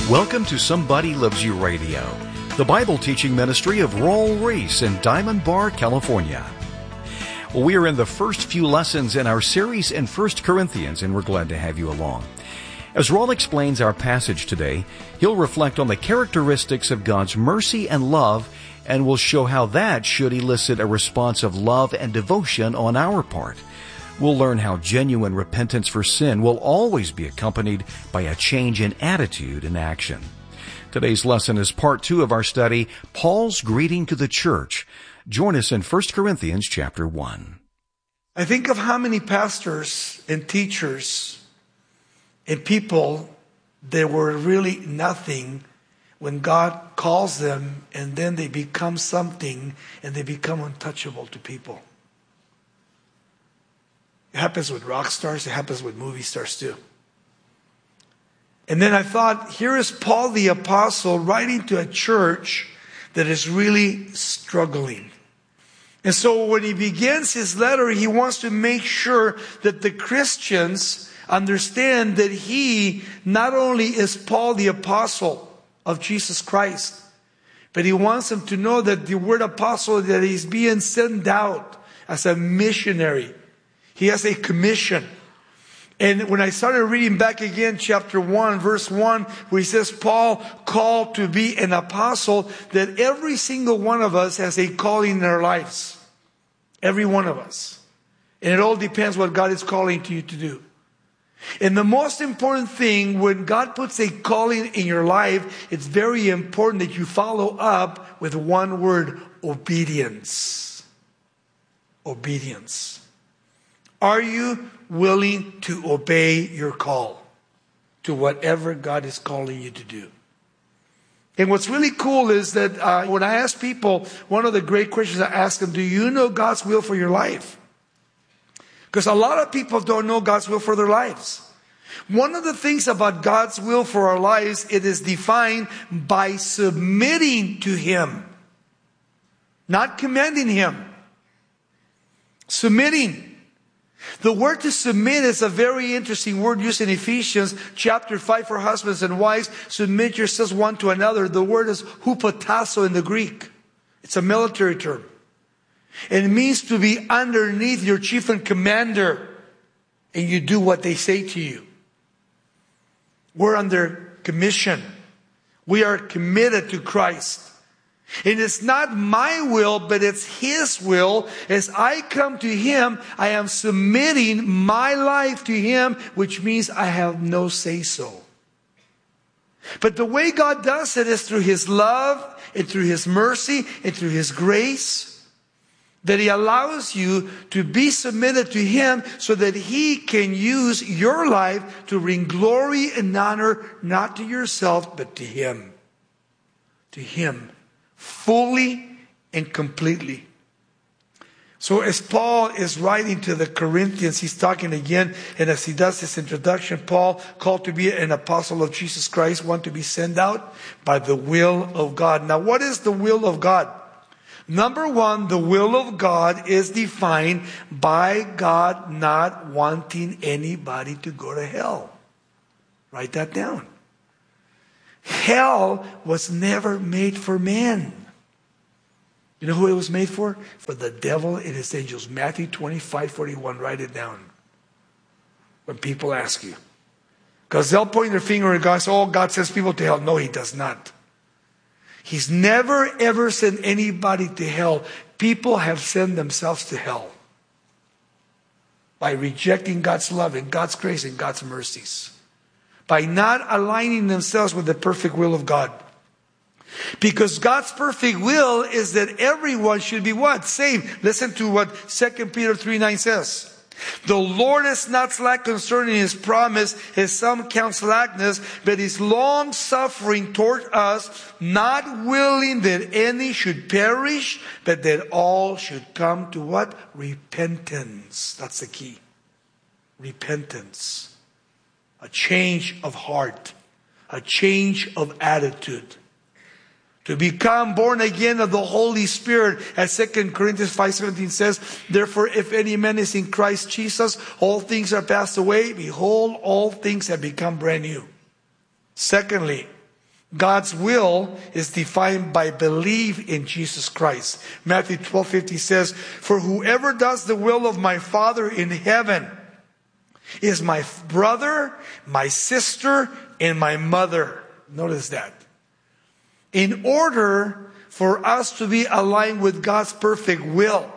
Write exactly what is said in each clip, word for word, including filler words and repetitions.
Welcome to Somebody Loves You Radio, the Bible teaching ministry of Raul Ries in Diamond Bar, California. We are in the first few lessons in our series in First Corinthians, and we're glad to have you along. As Raul explains our passage today, he'll reflect on the characteristics of God's mercy and love, and will show how that should elicit a response of love and devotion on our part. We'll learn how genuine repentance for sin will always be accompanied by a change in attitude and action. Today's lesson is part two of our study, Paul's Greeting to the Church. Join us in First Corinthians chapter one. I think of how many pastors and teachers and people that were really nothing when God calls them, and then they become something and they become untouchable to people. It happens with rock stars. It happens with movie stars too. And then I thought, here is Paul the Apostle writing to a church that is really struggling. And so when he begins his letter, he wants to make sure that the Christians understand that he not only is Paul the Apostle of Jesus Christ, but he wants them to know that the word apostle, that he's being sent out as a missionary. He has a commission. And when I started reading back again, chapter one, verse one, where he says, Paul called to be an apostle, that every single one of us has a calling in our lives. Every one of us. And it all depends what God is calling to you to do. And the most important thing, when God puts a calling in your life, it's very important that you follow up with one word: obedience. Obedience. Are you willing to obey your call to whatever God is calling you to do? And what's really cool is that uh, when I ask people, one of the great questions I ask them, do you know God's will for your life? Because a lot of people don't know God's will for their lives. One of the things about God's will for our lives, it is defined by submitting to Him. Not commanding Him. Submitting. The word to submit is a very interesting word used in Ephesians chapter five for husbands and wives. Submit yourselves one to another. The word is hupotasso in the Greek. It's a military term. And it means to be underneath your chief and commander, and you do what they say to you. We're under commission. We are committed to Christ. And it's not my will, but it's His will. As I come to Him, I am submitting my life to Him, which means I have no say-so. But the way God does it is through His love and through His mercy and through His grace, that He allows you to be submitted to Him so that He can use your life to bring glory and honor, not to yourself, but to Him. To Him. Fully and completely. So as Paul is writing to the Corinthians, he's talking again, and as he does this introduction, Paul, called to be an apostle of Jesus Christ, want to be sent out by the will of God. Now, what is the will of God? Number one, the will of God is defined by God not wanting anybody to go to hell. Write that down. Hell was never made for man. You know who it was made for? For the devil and his angels. Matthew twenty-five forty-one. Write it down. When people ask you. Because they'll point their finger at God and say, oh, God sends people to hell. No, He does not. He's never ever sent anybody to hell. People have sent themselves to hell. By rejecting God's love and God's grace and God's mercies. By not aligning themselves with the perfect will of God. Because God's perfect will is that everyone should be what? Saved. Listen to what Second Peter three nine says. The Lord is not slack concerning His promise, as some count slackness, but is long suffering toward us, not willing that any should perish, but that all should come to what? Repentance. That's the key. Repentance. A change of heart. A change of attitude. To become born again of the Holy Spirit, as Second Corinthians five seventeen says, therefore if any man is in Christ Jesus, all things are passed away. Behold, all things have become brand new. Secondly, God's will is defined by belief in Jesus Christ. Matthew twelve fifty says, "For whoever does the will of my Father in heaven is my brother, my sister, and my mother." Notice that. In order for us to be aligned with God's perfect will,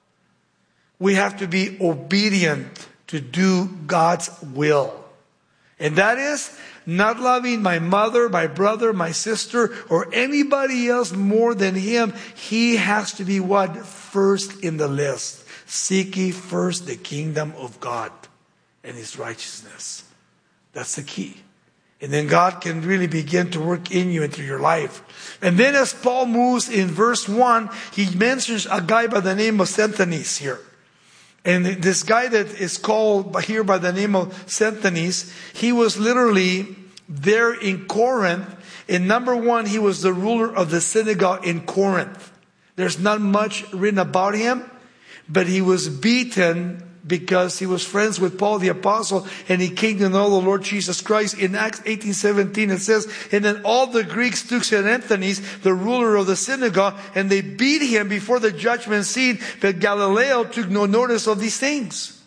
we have to be obedient to do God's will. And that is not loving my mother, my brother, my sister, or anybody else more than Him. He has to be what? First in the list. Seek ye first the kingdom of God and His righteousness. That's the key. And then God can really begin to work in you and through your life. And then as Paul moves in verse one, he mentions a guy by the name of Sosthenes here. And this guy that is called here by the name of Sosthenes, he was literally there in Corinth. And number one, he was the ruler of the synagogue in Corinth. There's not much written about him, but he was beaten because he was friends with Paul the Apostle, and he came to know the Lord Jesus Christ. In Acts eighteen seventeen it says, "And then all the Greeks took Sosthenes, the ruler of the synagogue, and they beat him before the judgment seat, but Galileo took no notice of these things."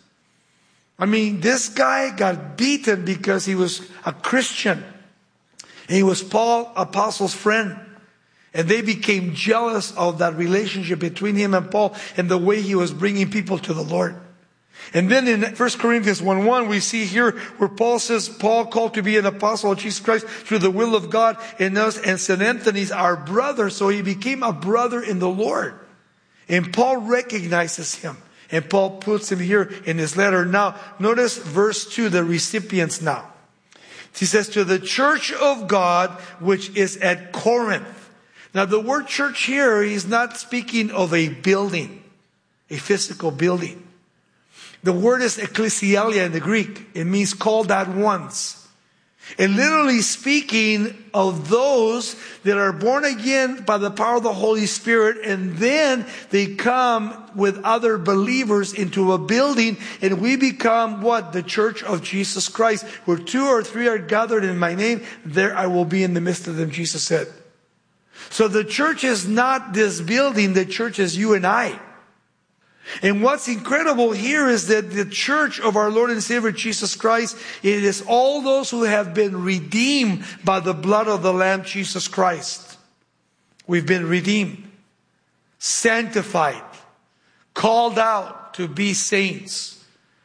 I mean, this guy got beaten because he was a Christian. And he was Paul Apostle's friend. And they became jealous of that relationship between him and Paul and the way he was bringing people to the Lord. And then in First Corinthians one one, we see here where Paul says, Paul called to be an apostle of Jesus Christ through the will of God in us, and Sosthenes our brother. So he became a brother in the Lord. And Paul recognizes him. And Paul puts him here in his letter. Now, notice verse two, the recipients now. He says, "To the church of God, which is at Corinth." Now, the word church here, he's not speaking of a building, a physical building. The word is ecclesialia in the Greek. It means called at once. And literally speaking of those that are born again by the power of the Holy Spirit, and then they come with other believers into a building, and we become what? The church of Jesus Christ. Where two or three are gathered in my name, there I will be in the midst of them, Jesus said. So the church is not this building, the church is you and I. And what's incredible here is that the church of our Lord and Savior Jesus Christ, it is all those who have been redeemed by the blood of the Lamb Jesus Christ. We've been redeemed, sanctified, called out to be saints.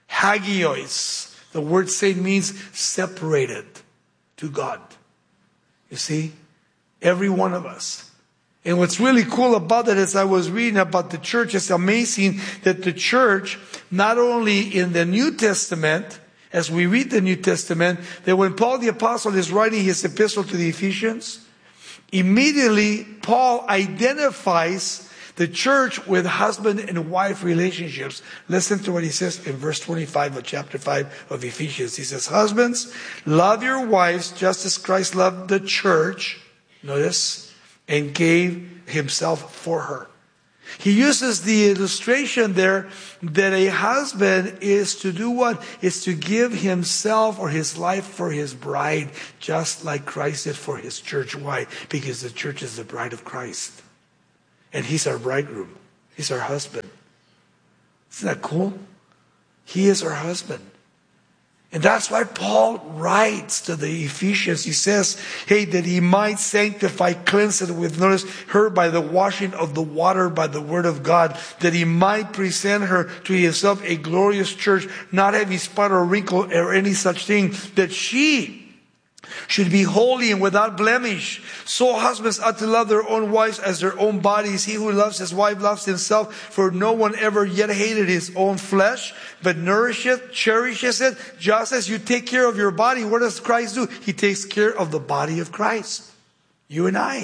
Hagios. The word saint means separated to God. You see? Every one of us. And what's really cool about it, as I was reading about the church, it's amazing that the church, not only in the New Testament, as we read the New Testament, that when Paul the Apostle is writing his epistle to the Ephesians, immediately Paul identifies the church with husband and wife relationships. Listen to what he says in verse twenty-five of chapter five of Ephesians. He says, "Husbands, love your wives just as Christ loved the church." Notice. "And gave himself for her." He uses the illustration there that a husband is to do what? Is to give himself or his life for his bride, just like Christ did for his church. Why? Because the church is the bride of Christ. And he's our bridegroom. He's our husband. Isn't that cool? He is our husband. And that's why Paul writes to the Ephesians. He says, hey, that he might sanctify, cleanse it with, notice, her by the washing of the water by the word of God, that he might present her to himself a glorious church, not having spot or wrinkle or any such thing, that she should be holy and without blemish. So husbands ought to love their own wives as their own bodies. He who loves his wife loves himself, for no one ever yet hated his own flesh, but nourisheth, cherishes it, just as you take care of your body. What does Christ do? He takes care of the body of Christ. You and I.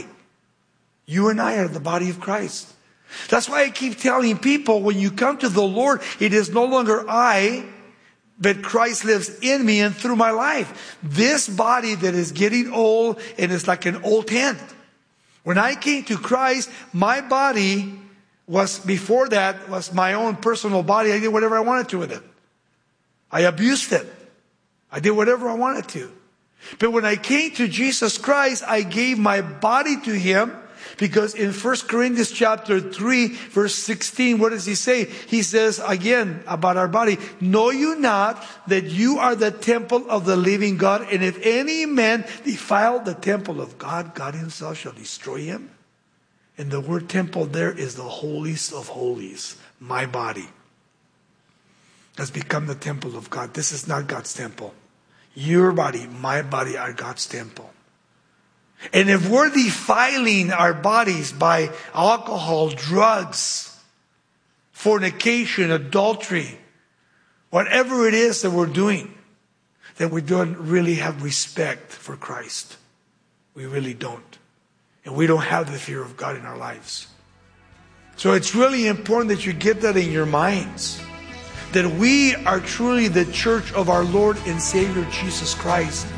You and I are the body of Christ. That's why I keep telling people, when you come to the Lord, it is no longer I, but Christ lives in me and through my life. This body that is getting old and is like an old tent. When I came to Christ, my body was, before that, was my own personal body. I did whatever I wanted to with it. I abused it. I did whatever I wanted to. But when I came to Jesus Christ, I gave my body to Him, because in First Corinthians chapter three, verse sixteen, what does he say? He says again about our body, know you not that you are the temple of the living God, and if any man defile the temple of God, God Himself shall destroy him. And the word temple there is the holiest of holies. My body has become the temple of God. This is not God's temple. Your body, my body are God's temple. And if we're defiling our bodies by alcohol, drugs, fornication, adultery, whatever it is that we're doing, then we don't really have respect for Christ. We really don't. And we don't have the fear of God in our lives. So it's really important that you get that in your minds. That we are truly the church of our Lord and Savior Jesus Christ.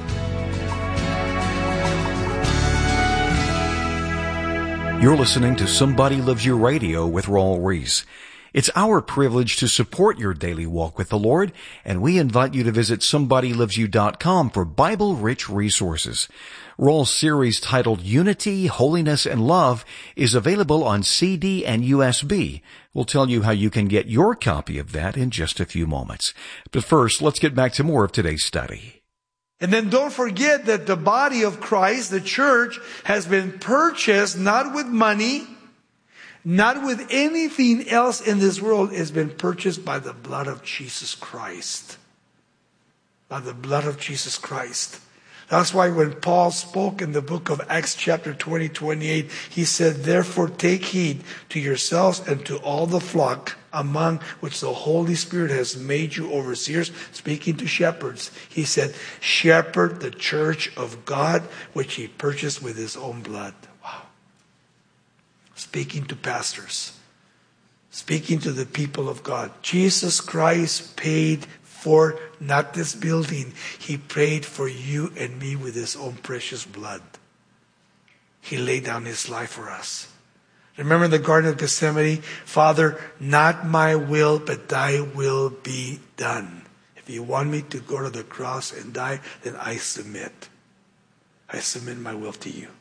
You're listening to Somebody Loves You Radio with Raul Ries. It's our privilege to support your daily walk with the Lord, and we invite you to visit somebody loves you dot com for Bible-rich resources. Raul's series titled Unity, Holiness, and Love is available on C D and U S B. We'll tell you how you can get your copy of that in just a few moments. But first, let's get back to more of today's study. And then don't forget that the body of Christ, the church, has been purchased not with money, not with anything else in this world. It's been purchased by the blood of Jesus Christ. By the blood of Jesus Christ. That's why when Paul spoke in the book of Acts chapter twenty, twenty-eight, he said, therefore take heed to yourselves and to all the flock among which the Holy Spirit has made you overseers, speaking to shepherds. He said, shepherd the church of God, which He purchased with His own blood. Wow. Speaking to pastors. Speaking to the people of God. Jesus Christ paid for not this building. He prayed for you and me with His own precious blood. He laid down His life for us. Remember in the Garden of Gethsemane, Father, not my will, but Thy will be done. If you want me to go to the cross and die, then I submit. I submit my will to you.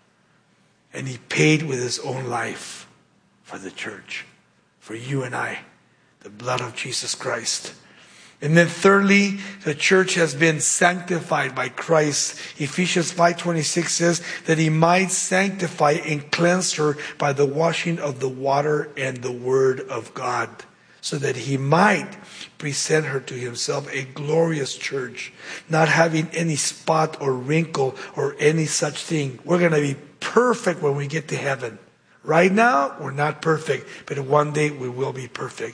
And He paid with His own life for the church, for you and I, the blood of Jesus Christ. And then thirdly, the church has been sanctified by Christ. Ephesians five twenty-six says that He might sanctify and cleanse her by the washing of the water and the word of God, so that He might present her to Himself a glorious church, not having any spot or wrinkle or any such thing. We're going to be perfect when we get to heaven. Right now, we're not perfect, but one day we will be perfect.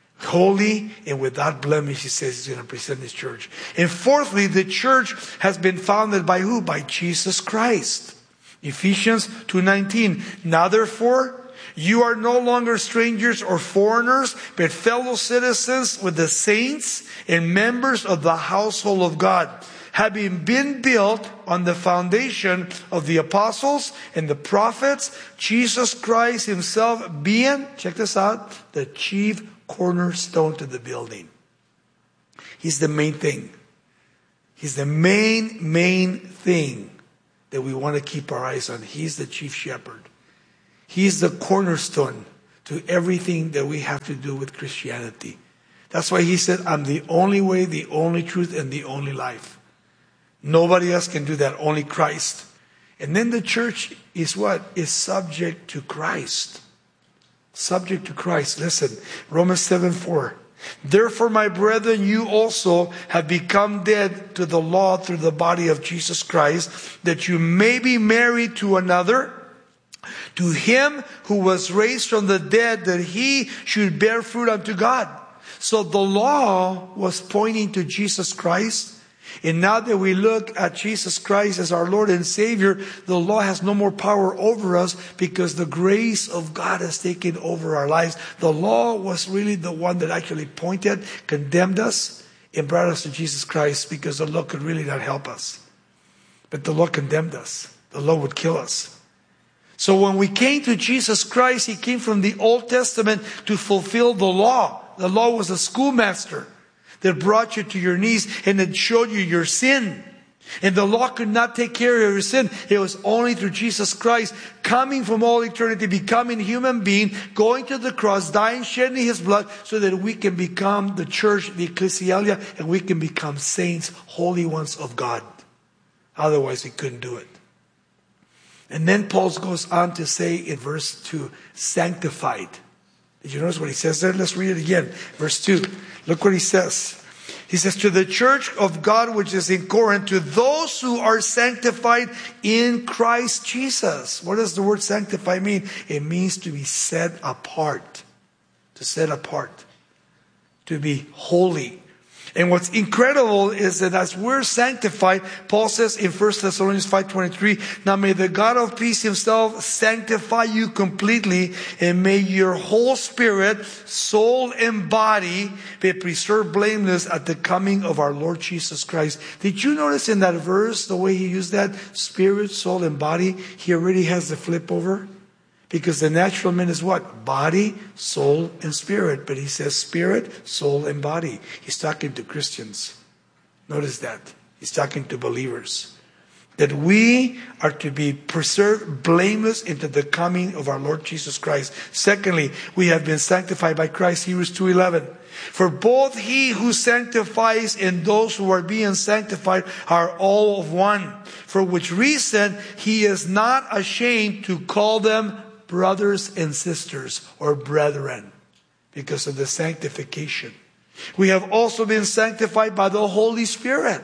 Holy and without blemish, He says He's going to present His church. And fourthly, the church has been founded by who? By Jesus Christ. Ephesians two nineteen. Now therefore, you are no longer strangers or foreigners, but fellow citizens with the saints and members of the household of God, having been built on the foundation of the apostles and the prophets, Jesus Christ Himself being, check this out, the chief cornerstone to the building. He's the main thing. He's the main, main thing that we want to keep our eyes on. He's the chief shepherd. He's the cornerstone to everything that we have to do with Christianity. That's why He said, I'm the only way, the only truth, and the only life. Nobody else can do that, only Christ. And then the church is what? Is subject to Christ. Subject to Christ. Listen, Romans seven four. Therefore, my brethren, you also have become dead to the law through the body of Jesus Christ, that you may be married to another, to Him who was raised from the dead, that He should bear fruit unto God. So the law was pointing to Jesus Christ. And now that we look at Jesus Christ as our Lord and Savior, the law has no more power over us because the grace of God has taken over our lives. The law was really the one that actually pointed, condemned us, and brought us to Jesus Christ, because the law could really not help us. But the law condemned us. The law would kill us. So when we came to Jesus Christ, He came from the Old Testament to fulfill the law. The law was a schoolmaster that brought you to your knees and it showed you your sin. And the law could not take care of your sin. It was only through Jesus Christ coming from all eternity, becoming a human being, going to the cross, dying, shedding His blood, so that we can become the church, the ecclesialia, and we can become saints, holy ones of God. Otherwise, we couldn't do it. And then Paul goes on to say in verse two, sanctified. Did you notice what he says there? Let's read it again. Verse two. Look what he says. He says, to the church of God which is in Corinth, to those who are sanctified in Christ Jesus. What does the word sanctify mean? It means to be set apart. To set apart. To be holy. And what's incredible is that as we're sanctified, Paul says in First Thessalonians five twenty-three, now may the God of peace Himself sanctify you completely, and may your whole spirit, soul, and body be preserved blameless at the coming of our Lord Jesus Christ. Did you notice in that verse, the way he used that, spirit, soul, and body, he already has the flip over? Because the natural man is what? Body, soul, and spirit. But he says spirit, soul, and body. He's talking to Christians. Notice that. He's talking to believers. That we are to be preserved blameless into the coming of our Lord Jesus Christ. Secondly, we have been sanctified by Christ. Hebrews two eleven. For both He who sanctifies and those who are being sanctified are all of one. For which reason He is not ashamed to call them brothers and sisters, or brethren, because of the sanctification. We have also been sanctified by the Holy Spirit.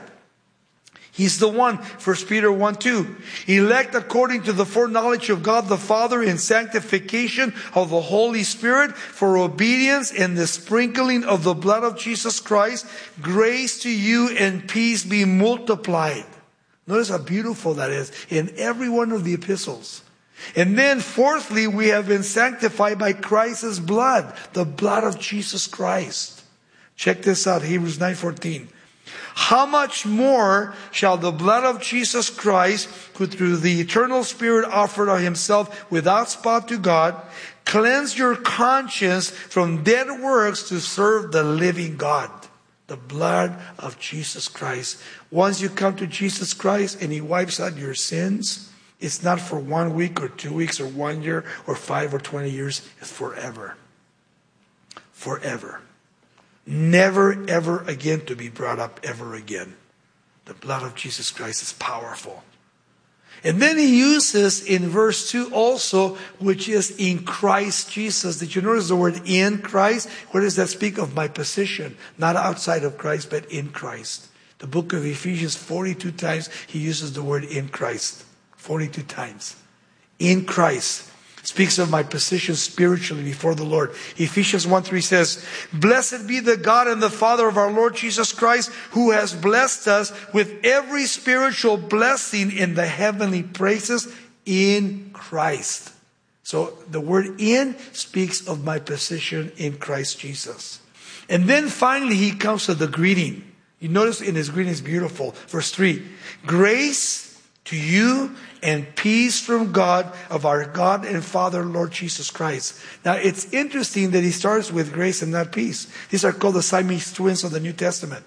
He's the one, First Peter one two. Elect according to the foreknowledge of God the Father in sanctification of the Holy Spirit for obedience and the sprinkling of the blood of Jesus Christ. Grace to you and peace be multiplied. Notice how beautiful that is in every one of the epistles. And then fourthly, we have been sanctified by Christ's blood, the blood of Jesus Christ. Check this out, Hebrews nine fourteen. How much more shall the blood of Jesus Christ, who through the eternal Spirit offered of Himself without spot to God, cleanse your conscience from dead works to serve the living God? The blood of Jesus Christ. Once you come to Jesus Christ and He wipes out your sins, it's not for one week or two weeks or one year or five or twenty years. It's forever. Forever. Never, ever again to be brought up ever again. The blood of Jesus Christ is powerful. And then he uses in verse two also, which is in Christ Jesus. Did you notice the word in Christ? Where does that speak of my position? Not outside of Christ, but in Christ. The book of Ephesians, forty-two times he uses the word in Christ. forty-two times. In Christ. Speaks of my position spiritually before the Lord. Ephesians one three says, blessed be the God and the Father of our Lord Jesus Christ, who has blessed us with every spiritual blessing in the heavenly places in Christ. So the word in speaks of my position in Christ Jesus. And then finally he comes to the greeting. You notice in his greeting is beautiful. Verse three, grace to you and peace from God, of our God and Father, Lord Jesus Christ. Now it's interesting that he starts with grace and not peace. These are called the Siamese twins of the New Testament.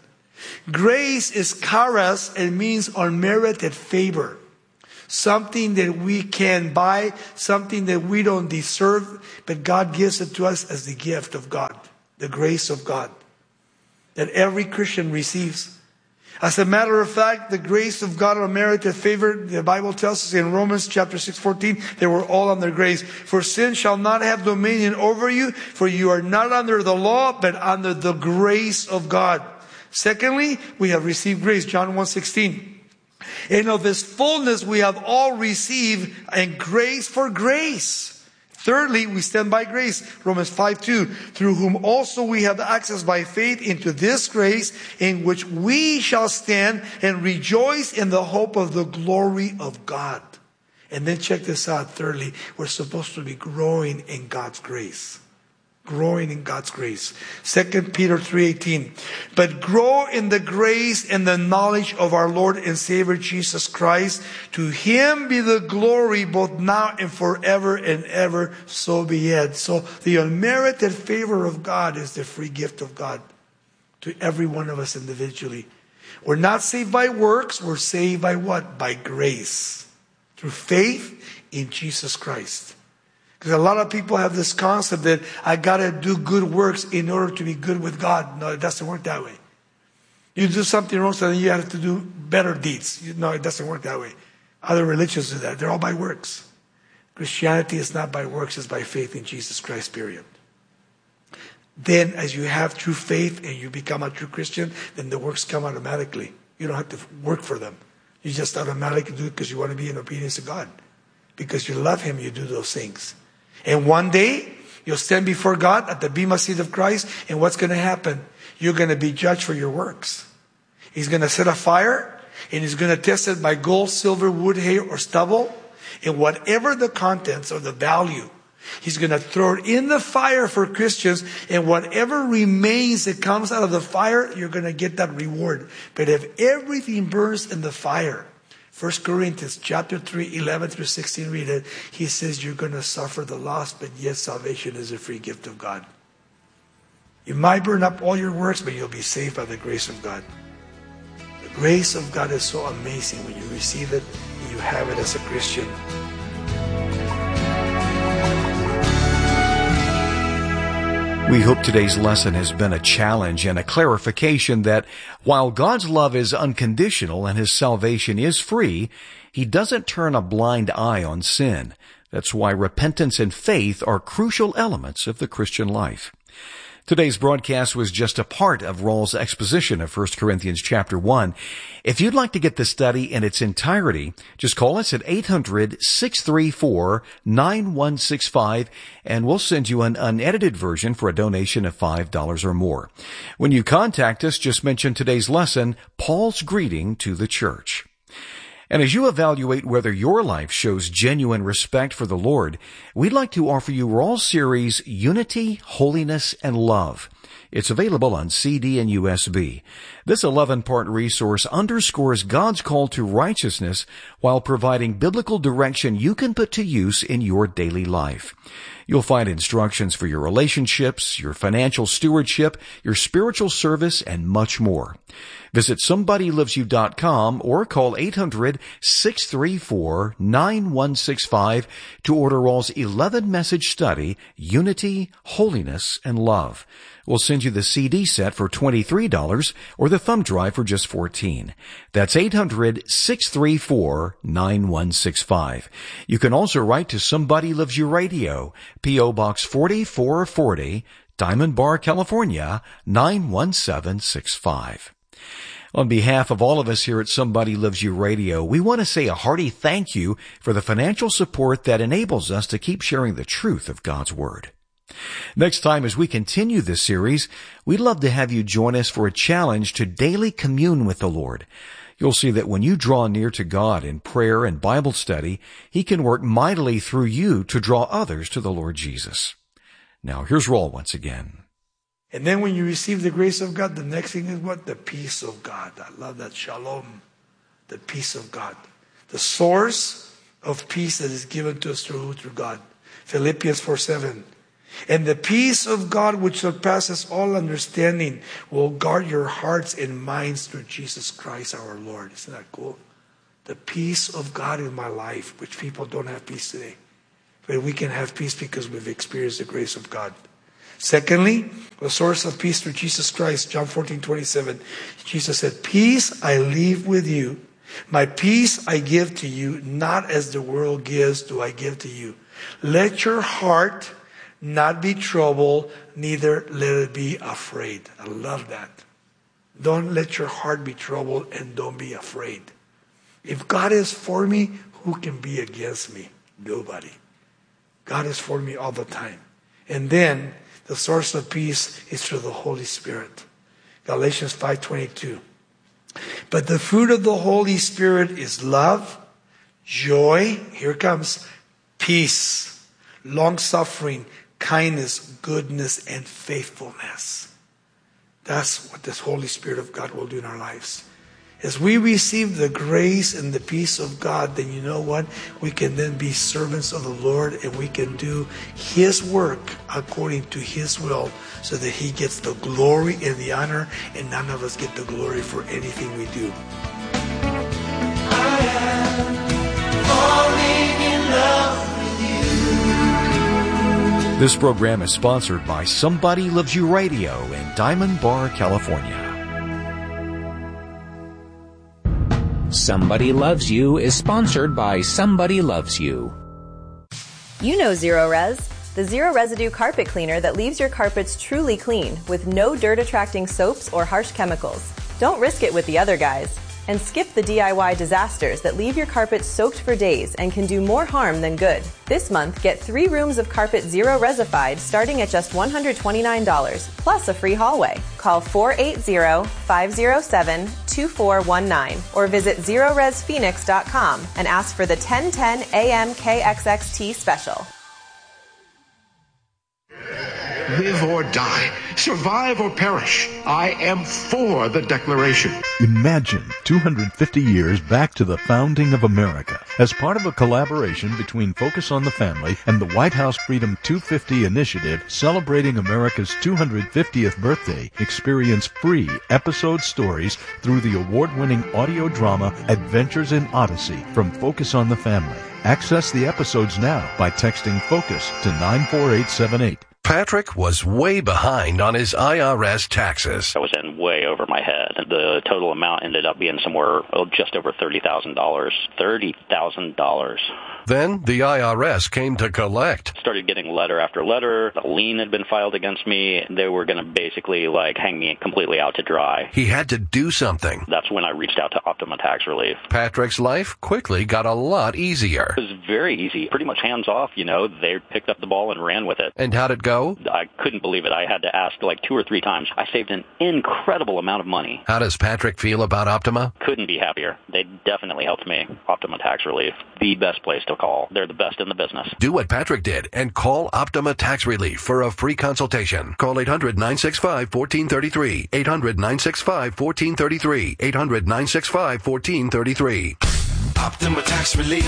Grace is charis and means unmerited favor. Something that we can buy, something that we don't deserve, but God gives it to us as the gift of God, the grace of God, that every Christian receives. As a matter of fact, the grace of God unmerited favor, the Bible tells us in Romans chapter six fourteen, they were all under grace. For sin shall not have dominion over you, for you are not under the law, but under the grace of God. Secondly, we have received grace, John one sixteen. And of His fullness we have all received, and grace for grace. Thirdly, we stand by grace. Romans five two. Through whom also we have access by faith into this grace, in which we shall stand and rejoice in the hope of the glory of God. And then check this out. Thirdly, we're supposed to be growing in God's grace. Growing in God's grace. Second Peter three eighteen. But grow in the grace and the knowledge of our Lord and Savior Jesus Christ. To Him be the glory both now and forever and ever. So be it. So the unmerited favor of God is the free gift of God to every one of us individually. We're not saved by works. We're saved by what? By grace. Through faith in Jesus Christ. Because a lot of people have this concept that I got to do good works in order to be good with God. No, it doesn't work that way. You do something wrong, so then you have to do better deeds. You, no, it doesn't work that way. Other religions do that. They're all by works. Christianity is not by works, it's by faith in Jesus Christ, period. Then as you have true faith and you become a true Christian, then the works come automatically. You don't have to work for them. You just automatically do it because you want to be in obedience to God. Because you love Him, you do those things. And one day, you'll stand before God at the bema seat of Christ, and what's going to happen? You're going to be judged for your works. He's going to set a fire, and He's going to test it by gold, silver, wood, hay, or stubble. And whatever the contents or the value, He's going to throw it in the fire for Christians, and whatever remains that comes out of the fire, you're going to get that reward. But if everything burns in the fire, First Corinthians chapter three, eleven through sixteen, read it. He says you're going to suffer the loss, but yet salvation is a free gift of God. You might burn up all your works, but you'll be saved by the grace of God. The grace of God is so amazing when you receive it and you have it as a Christian. We hope today's lesson has been a challenge and a clarification that while God's love is unconditional and His salvation is free, He doesn't turn a blind eye on sin. That's why repentance and faith are crucial elements of the Christian life. Today's broadcast was just a part of Raul's exposition of First Corinthians chapter one. If you'd like to get the study in its entirety, just call us at eight hundred, six three four, nine one six five and we'll send you an unedited version for a donation of five dollars or more. When you contact us, just mention today's lesson, Paul's greeting to the church. And as you evaluate whether your life shows genuine respect for the Lord, we'd like to offer you Raul's series, Unity, Holiness, and Love. It's available on C D and U S B. This eleven-part resource underscores God's call to righteousness while providing biblical direction you can put to use in your daily life. You'll find instructions for your relationships, your financial stewardship, your spiritual service, and much more. Visit somebody lives you dot com or call eight hundred, six three four, nine one six five to order Raul's eleven-message study, Unity, Holiness, and Love. We'll send you the C D set for twenty-three dollars or the thumb drive for just fourteen dollars. That's eight hundred, six three four, nine one six five. You can also write to Somebody Loves You Radio, P O Box forty-four forty, Diamond Bar, California, nine one seven six five. On behalf of all of us here at Somebody Loves You Radio, we want to say a hearty thank you for the financial support that enables us to keep sharing the truth of God's Word. Next time, as we continue this series, we'd love to have you join us for a challenge to daily commune with the Lord. You'll see that when you draw near to God in prayer and Bible study, He can work mightily through you to draw others to the Lord Jesus. Now, here's Raul once again. And then when you receive the grace of God, the next thing is what? The peace of God. I love that. Shalom. The peace of God. The source of peace that is given to us through, through God. Philippians four seven. And the peace of God which surpasses all understanding will guard your hearts and minds through Jesus Christ our Lord. Isn't that cool? The peace of God in my life, which people don't have peace today. But we can have peace because we've experienced the grace of God. Secondly, the source of peace through Jesus Christ, John fourteen twenty-seven. Jesus said, peace I leave with you. My peace I give to you, not as the world gives do I give to you. Let your heart not be troubled, neither let it be afraid. I love that. Don't let your heart be troubled and don't be afraid. If God is for me, who can be against me? Nobody. God is for me all the time. And then the source of peace is through the Holy Spirit. Galatians five twenty-two. But the fruit of the Holy Spirit is love, joy, here comes, peace, long-suffering, kindness, goodness, and faithfulness. That's what this Holy Spirit of God will do in our lives. As we receive the grace and the peace of God, then you know what? We can then be servants of the Lord, and we can do His work according to His will, so that He gets the glory and the honor, and none of us get the glory for anything we do. I am falling in love with you. This program is sponsored by Somebody Loves You Radio in Diamond Bar, California. Somebody Loves You is sponsored by Somebody Loves You. You know Zero Res, the zero residue carpet cleaner that leaves your carpets truly clean with no dirt-attracting soaps or harsh chemicals. Don't risk it with the other guys. And skip the D I Y disasters that leave your carpet soaked for days and can do more harm than good. This month, get three rooms of carpet Zero Resified starting at just one hundred twenty-nine dollars, plus a free hallway. Call four eight zero, five zero seven, two four one nine or visit zero res phoenix dot com and ask for the ten ten A M K X X T special. Live or die, survive or perish, I am for the Declaration. Imagine two hundred fifty years back to the founding of America. As part of a collaboration between Focus on the Family and the White House Freedom two fifty initiative celebrating America's two hundred fiftieth birthday, experience free episode stories through the award-winning audio drama Adventures in Odyssey from Focus on the Family. Access the episodes now by texting FOCUS to nine four eight seven eight. Patrick was way behind on his I R S taxes. I was in way over my head. The total amount ended up being somewhere oh, just over thirty thousand dollars. thirty thousand dollars. Then the I R S came to collect. Started getting letter after letter. A lien had been filed against me. They were going to basically like hang me completely out to dry. He had to do something. That's when I reached out to Optima Tax Relief. Patrick's life quickly got a lot easier. It was very easy. Pretty much hands off, you know. They picked up the ball and ran with it. And how'd it go? I couldn't believe it. I had to ask like two or three times. I saved an incredible amount of money. How does Patrick feel about Optima? Couldn't be happier. They definitely helped me. Optima Tax Relief, the best place to call. They're the best in the business. Do what Patrick did and call Optima Tax Relief for a free consultation. Call eight hundred, nine six five, one four three three. eight hundred, nine six five, one four three three. eight hundred, nine six five, one four three three. Optima Tax Relief.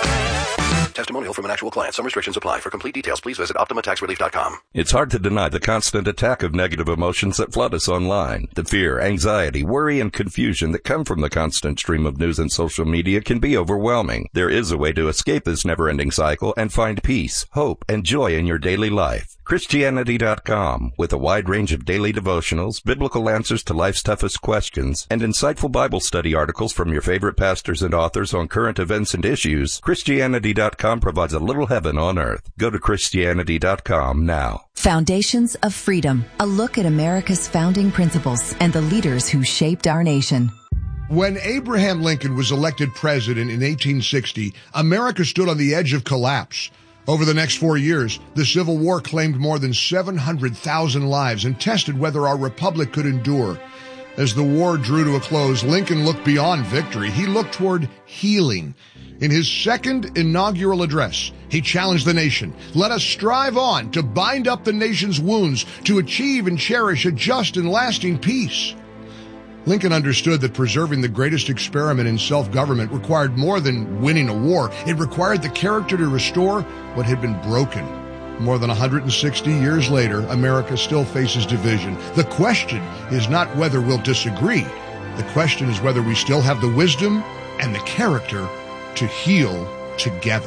Testimonial from an actual client. Some restrictions apply. For complete details, please visit optima tax relief dot com. It's hard to deny the constant attack of negative emotions that flood us online. The fear, anxiety, worry, and confusion that come from the constant stream of news and social media can be overwhelming. There is a way to escape this never-ending cycle and find peace, hope, and joy in your daily life. Christianity dot com, with a wide range of daily devotionals, biblical answers to life's toughest questions, and insightful Bible study articles from your favorite pastors and authors on current events and issues, Christianity dot com provides a little heaven on earth. Go to Christianity dot com now. Foundations of Freedom, a look at America's founding principles and the leaders who shaped our nation. When Abraham Lincoln was elected president in eighteen sixty, America stood on the edge of collapse. Over the next four years, the Civil War claimed more than seven hundred thousand lives and tested whether our republic could endure. As the war drew to a close, Lincoln looked beyond victory. He looked toward healing. In his second inaugural address, he challenged the nation. Let us strive on to bind up the nation's wounds, to achieve and cherish a just and lasting peace. Lincoln understood that preserving the greatest experiment in self-government required more than winning a war. It required the character to restore what had been broken. More than one hundred sixty years later, America still faces division. The question is not whether we'll disagree. The question is whether we still have the wisdom and the character to heal together.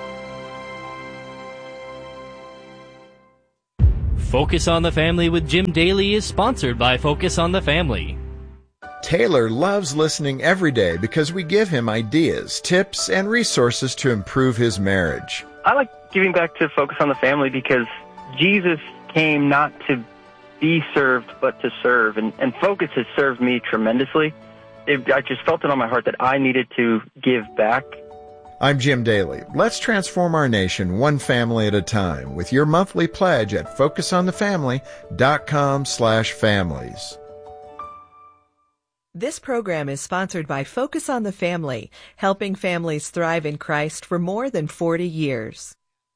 Focus on the Family with Jim Daly is sponsored by Focus on the Family. Taylor loves listening every day because we give him ideas, tips, and resources to improve his marriage. I like giving back to Focus on the Family because Jesus came not to be served, but to serve. And, and Focus has served me tremendously. It, I just felt it on my heart that I needed to give back. I'm Jim Daly. Let's transform our nation one family at a time with your monthly pledge at focus on the family dot com slash families. This program is sponsored by Focus on the Family, helping families thrive in Christ for more than forty years.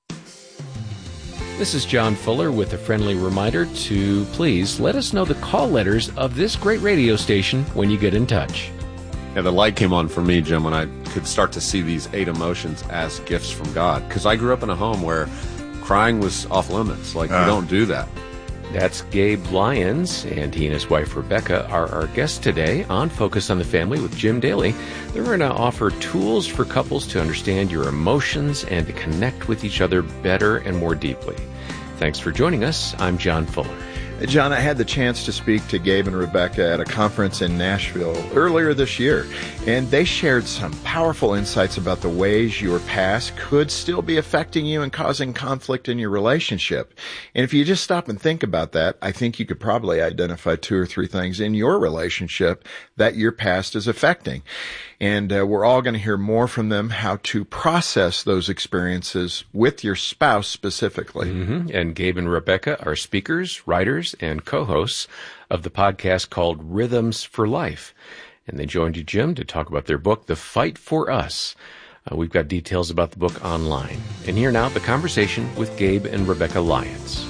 This is John Fuller with a friendly reminder to please let us know the call letters of this great radio station when you get in touch. Yeah, the light came on for me, Jim, when I could start to see these eight emotions as gifts from God. Because I grew up in a home where crying was off limits. Like, uh. you don't do that. That's Gabe Lyons, and he and his wife Rebecca are our guests today on Focus on the Family with Jim Daly. They're going to offer tools for couples to understand your emotions and to connect with each other better and more deeply. Thanks for joining us. I'm John Fuller. John, I had the chance to speak to Gabe and Rebecca at a conference in Nashville earlier this year, and they shared some powerful insights about the ways your past could still be affecting you and causing conflict in your relationship. And if you just stop and think about that, I think you could probably identify two or three things in your relationship that your past is affecting. And uh, we're all going to hear more from them how to process those experiences with your spouse specifically. Mm-hmm. And Gabe and Rebecca are speakers, writers, and co-hosts of the podcast called Rhythms for Life. And they joined you, Jim, to talk about their book, The Fight for Us. Uh, we've got details about the book online. And here now, the conversation with Gabe and Rebecca Lyons.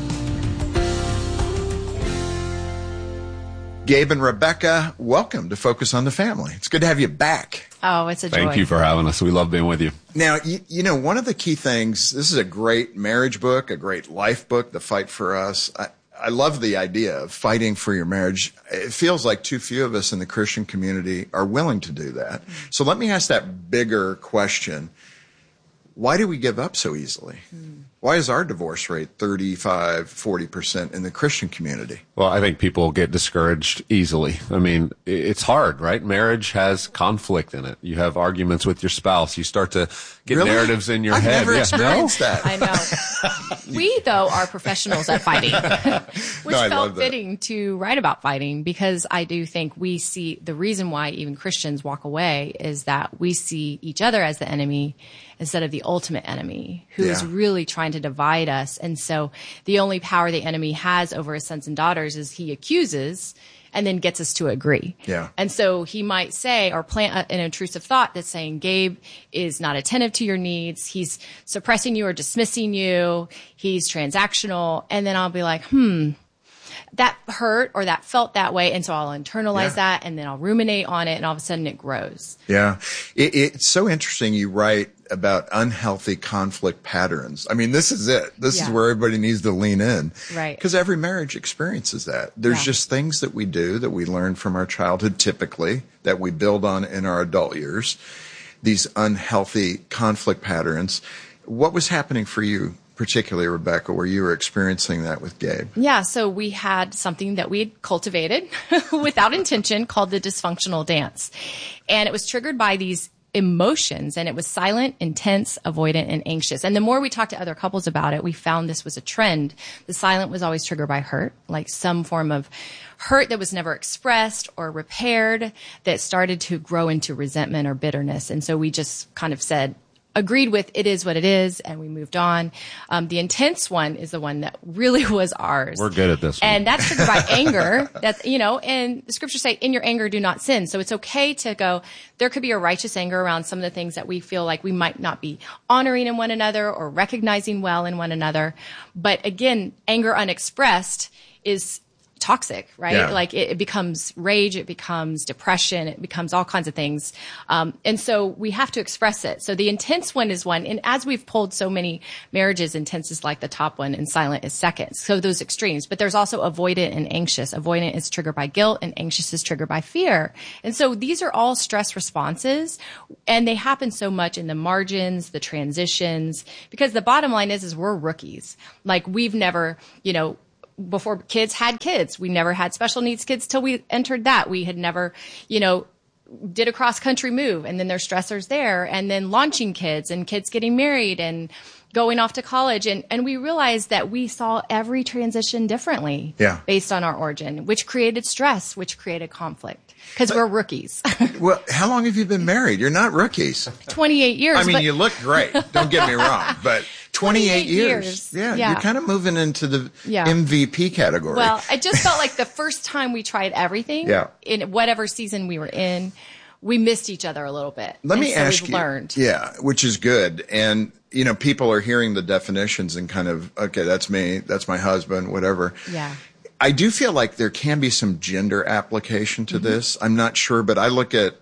Gabe and Rebecca, welcome to Focus on the Family. It's good to have you back. Oh, it's a joy. Thank you for having us. We love being with you. Now, you, you know, one of the key things, this is a great marriage book, a great life book, The Fight for Us. I, I love the idea of fighting for your marriage. It feels like too few of us in the Christian community are willing to do that. Mm. So let me ask that bigger question. Why do we give up so easily? Mm. Why is our divorce rate thirty-five, forty percent in the Christian community? Well, I think people get discouraged easily. I mean, it's hard, right? Marriage has conflict in it. You have arguments with your spouse. You start to get really? narratives in your I've head. I've never yeah. experienced no? that. I know. We, though, are professionals at fighting, which no, felt fitting to write about fighting, because I do think we see the reason why even Christians walk away is that we see each other as the enemy instead of the ultimate enemy, who yeah. is really trying to divide us. And so the only power the enemy has over his sons and daughters is he accuses and then gets us to agree. Yeah. And so he might say or plant an intrusive thought that's saying Gabe is not attentive to your needs. He's suppressing you or dismissing you. He's transactional. And then I'll be like, hmm, that hurt or that felt that way. And so I'll internalize yeah. that and then I'll ruminate on it and all of a sudden it grows. Yeah. It, it's so interesting you write about unhealthy conflict patterns. I mean, this is it. This yeah. is where everybody needs to lean in. Right. Because every marriage experiences that. There's yeah. just things that we do that we learn from our childhood typically that we build on in our adult years. These unhealthy conflict patterns. What was happening for you, particularly, Rebecca, where you were experiencing that with Gabe? Yeah, so we had something that we had cultivated without intention called the dysfunctional dance. And it was triggered by these emotions, and it was silent, intense, avoidant, and anxious. And the more we talked to other couples about it, we found this was a trend. The silent was always triggered by hurt, like some form of hurt that was never expressed or repaired that started to grow into resentment or bitterness. And so we just kind of said, agreed with it is what it is, and we moved on. Um, the intense one is the one that really was ours. We're good at this one. And that's triggered by anger. That's, you know, and the scriptures say, in your anger, do not sin. So it's okay to go, there could be a righteous anger around some of the things that we feel like we might not be honoring in one another or recognizing well in one another. But again, anger unexpressed is toxic, right? Yeah. Like it, it becomes rage, it becomes depression, it becomes all kinds of things. Um, and so we have to express it. So the intense one is one. And as we've pulled so many marriages, intense is like the top one and silent is second. So those extremes. But there's also avoidant and anxious. Avoidant is triggered by guilt and anxious is triggered by fear. And so these are all stress responses, and they happen so much in the margins, the transitions, because the bottom line is, is we're rookies. Like we've never, you know, before kids had kids, we never had special needs kids till we entered that. We had never, you know, did a cross country move, and then there's stressors there, and then launching kids and kids getting married and going off to college. And, and we realized that we saw every transition differently yeah. based on our origin, which created stress, which created conflict. Because we're rookies. Well, how long have you been married? You're not rookies. twenty-eight years. I mean, but- you look great. Don't get me wrong. But twenty-eight, twenty-eight years. years. Yeah, Yeah. You're kind of moving into the Yeah. M V P category. Well, I just felt like the first time we tried everything, Yeah. in whatever season we were in, we missed each other a little bit. Let And me so ask we've you. learned. Yeah, which is good. And, you know, people are hearing the definitions and kind of, okay, that's me, that's my husband, whatever. Yeah. I do feel like there can be some gender application to Mm-hmm. this. I'm not sure, but I look at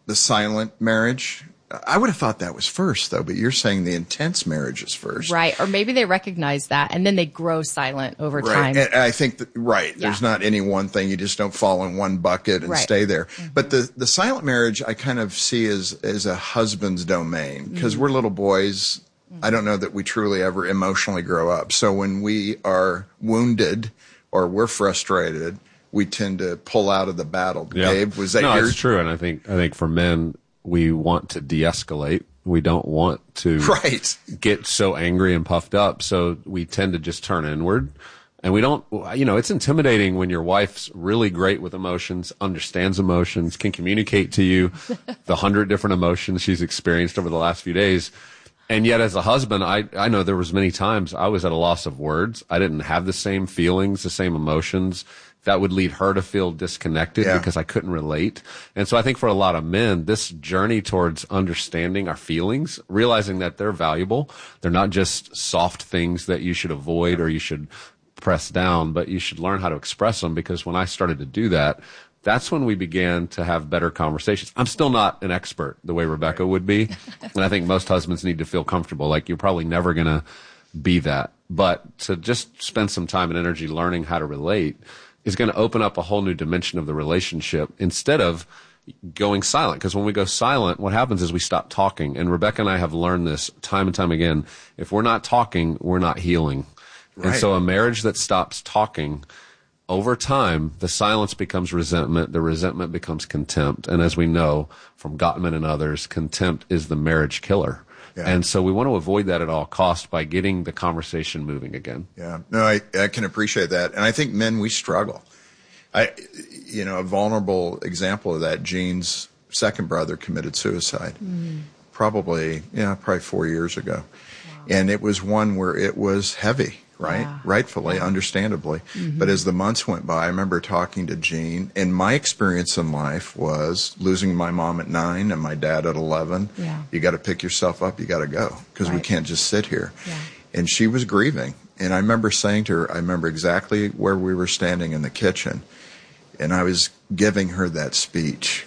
the silent marriage. I would have thought that was first, though, but you're saying the intense marriage is first. Right. Or maybe they recognize that and then they grow silent over right. time. And I think, that, right, yeah. there's not any one thing. You just don't fall in one bucket and right. stay there. Mm-hmm. But the, the silent marriage I kind of see as, as a husband's domain because mm-hmm. we're little boys. Mm-hmm. I don't know that we truly ever emotionally grow up. So when we are wounded or we're frustrated, we tend to pull out of the battle. Yeah. Gabe, was that no, yours? it's true. And I think, I think for men, we want to de-escalate. We don't want to right. get so angry and puffed up. So we tend to just turn inward. And we don't, you know, it's intimidating when your wife's really great with emotions, understands emotions, can communicate to you the hundred different emotions she's experienced over the last few days. And yet as a husband, I, I know there was many times I was at a loss of words. I didn't have the same feelings, the same emotions. That would lead her to feel disconnected yeah. because I couldn't relate. And so I think for a lot of men, this journey towards understanding our feelings, realizing that they're valuable, they're not just soft things that you should avoid or you should press down, but you should learn how to express them. Because when I started to do that, that's when we began to have better conversations. I'm still not an expert the way Rebecca would be. And I think most husbands need to feel comfortable. Like you're probably never going to be that. But to just spend some time and energy learning how to relate is going to open up a whole new dimension of the relationship instead of going silent. Because when we go silent, what happens is we stop talking. And Rebecca and I have learned this time and time again. If we're not talking, we're not healing. Right. And so a marriage that stops talking, over time, the silence becomes resentment. The resentment becomes contempt. And as we know from Gottman and others, contempt is the marriage killer. Yeah. And so we want to avoid that at all costs by getting the conversation moving again. Yeah, no, I, I can appreciate that. And I think men, we struggle. I, you know, a vulnerable example of that, Jean's second brother committed suicide mm. probably, yeah, probably four years ago. Wow. And it was one where it was heavy. Right, yeah. rightfully, yeah. understandably. Mm-hmm. But as the months went by, I remember talking to Jean, and my experience in life was losing my mom at nine and my dad at eleven. Yeah. You got to pick yourself up, you got to go, because right. we can't just sit here. Yeah. And she was grieving. And I remember saying to her, I remember exactly where we were standing in the kitchen, and I was giving her that speech.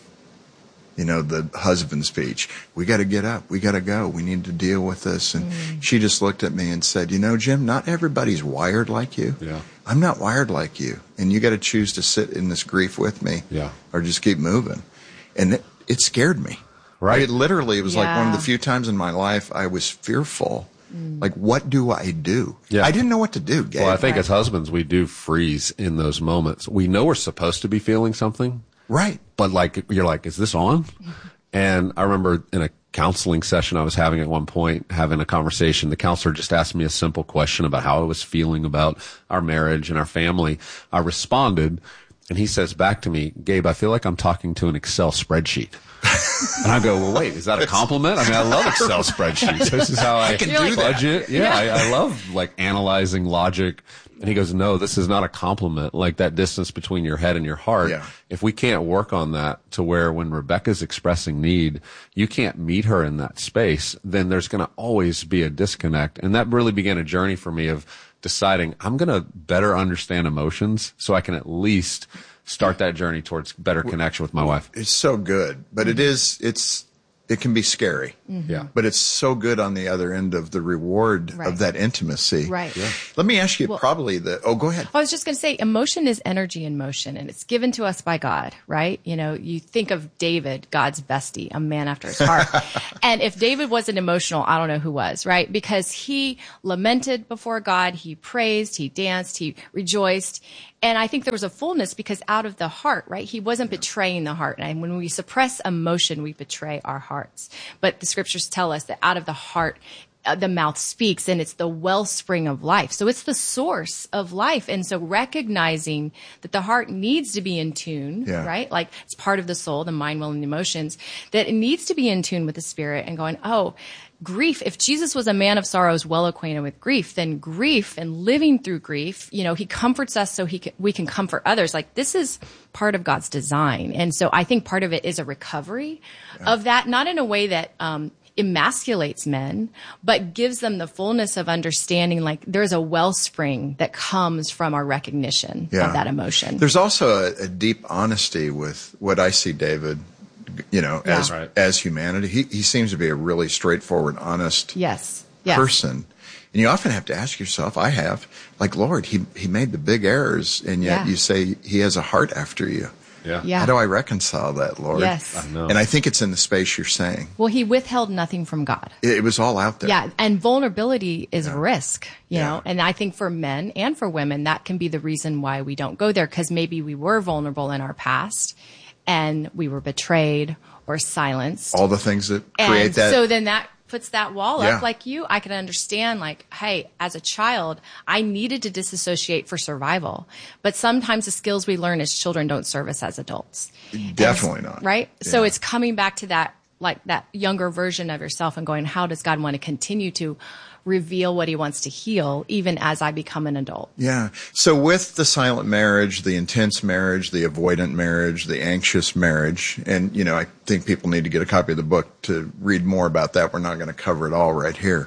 You know, the husband speech. We got to get up. We got to go. We need to deal with this. And mm. she just looked at me and said, you know, Jim, not everybody's wired like you. Yeah. I'm not wired like you. And you got to choose to sit in this grief with me yeah. or just keep moving. And it, it scared me. Right. It literally, it was yeah. like one of the few times in my life I was fearful. Mm. Like, what do I do? Yeah. I didn't know what to do, Gabe. Well, I think right. as husbands, we do freeze in those moments. We know we're supposed to be feeling something. Right. But like, you're like, is this on? And I remember in a counseling session I was having at one point, having a conversation, the counselor just asked me a simple question about how I was feeling about our marriage and our family. I responded, and he says back to me, Gabe, I feel like I'm talking to an Excel spreadsheet. And I go, well, wait, is that a compliment? I mean, I love Excel spreadsheets. This is how I, I can do budget. That. Yeah, yeah. I, I love like analyzing logic. And he goes, no, this is not a compliment. Like that distance between your head and your heart. Yeah. If we can't work on that to where when Rebecca's expressing need, you can't meet her in that space, then there's going to always be a disconnect. And that really began a journey for me of deciding I'm going to better understand emotions so I can at least start that journey towards better connection with my wife. It's so good, but it is, it's, it can be scary. Mm-hmm. Yeah. But it's so good on the other end of the reward right. of that intimacy. Right. Yeah. Let me ask you well, probably the, oh, go ahead. I was just going to say emotion is energy in motion and it's given to us by God, right? You know, you think of David, God's bestie, a man after his heart. And if David wasn't emotional, I don't know who was, right? Because he lamented before God, he praised, he danced, he rejoiced. And I think there was a fullness because out of the heart, right? He wasn't betraying the heart. And when we suppress emotion, we betray our hearts. But the scriptures tell us that out of the heart, uh, the mouth speaks, and it's the wellspring of life. So it's the source of life. And so recognizing that the heart needs to be in tune, yeah. right? Like it's part of the soul, the mind, will, and the emotions, that it needs to be in tune with the spirit and going, oh, grief, if Jesus was a man of sorrows, well acquainted with grief, then grief and living through grief, you know, he comforts us so he can, we can comfort others. Like this is part of God's design. And so I think part of it is a recovery yeah. of that, not in a way that, um, emasculates men, but gives them the fullness of understanding like there's a wellspring that comes from our recognition yeah. of that emotion. There's also a, a deep honesty with what I see, David, you know, Yeah. as Right. as humanity. He he seems to be a really straightforward, honest Yes. Yes. person. And you often have to ask yourself, I have, like, Lord, he he made the big errors, and yet Yeah. you say he has a heart after you. Yeah. Yeah. How do I reconcile that, Lord? Yes. I know. And I think it's in the space you're saying. Well, he withheld nothing from God. It, it was all out there. Yeah, and vulnerability is risk, you Yeah. know, and I think for men and for women, that can be the reason why we don't go there, because maybe we were vulnerable in our past and we were betrayed or silenced. All the things that create And that. so then that puts that wall Yeah. up. Like you, I can understand, like, hey, as a child, I needed to disassociate for survival. But sometimes the skills we learn as children don't serve us as adults. Definitely not. Right? So it's coming back to that, like that younger version of yourself and going, how does God want to continue to reveal what he wants to heal, even as I become an adult? Yeah. So with the silent marriage, the intense marriage, the avoidant marriage, the anxious marriage, and, you know, I think people need to get a copy of the book to read more about that. We're not going to cover it all right here.